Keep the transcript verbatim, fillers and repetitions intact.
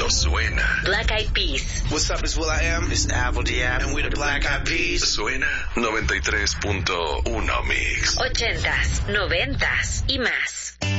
cuando suena. Black Eyed Peas. What's up, it's will.i.am. It's Apple Diab, and we're the Black Eyed Peas. Suena noventa y tres punto uno Mix. Ochentas, noventas y más.